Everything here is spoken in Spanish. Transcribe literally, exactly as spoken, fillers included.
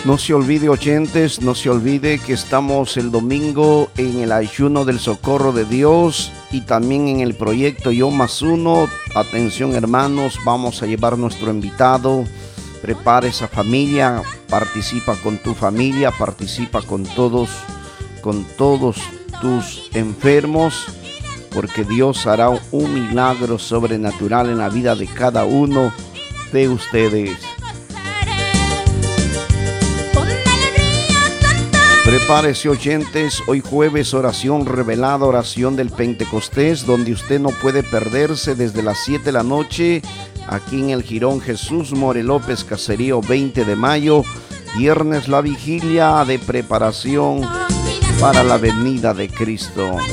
No se olvide, oyentes, no se olvide que estamos el domingo en el ayuno del socorro de Dios y también en el proyecto Yo Más Uno. Atención, hermanos, vamos a llevar nuestro invitado. Prepara esa familia, participa con tu familia, participa con todos, con todos tus enfermos, porque Dios hará un milagro sobrenatural en la vida de cada uno de ustedes. Prepárese, oyentes, hoy jueves, oración revelada, oración del Pentecostés, donde usted no puede perderse desde las siete de la noche, aquí en el Jirón Jesús More López, Caserío veinte de mayo, viernes la vigilia de preparación para la venida de Cristo.